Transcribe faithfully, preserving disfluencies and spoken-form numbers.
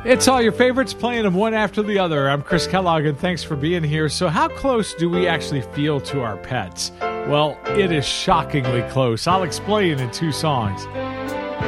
It's all your favorites, playing them one after the other. I'm Chris Kellogg, and thanks for being here. So how close do we actually feel to our pets? Well, it is shockingly close. I'll explain in two songs.